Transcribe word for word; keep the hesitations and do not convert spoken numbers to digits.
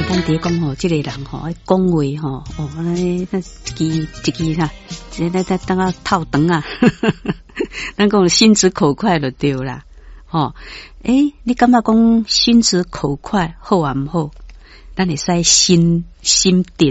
咱伫讲吼，这个人吼讲话吼，哦，那那一支一支哈，这在在等下套长啊，咱讲心直口快就对啦。吼，诶，你感觉讲心直口快好啊毋好？咱会使心心定。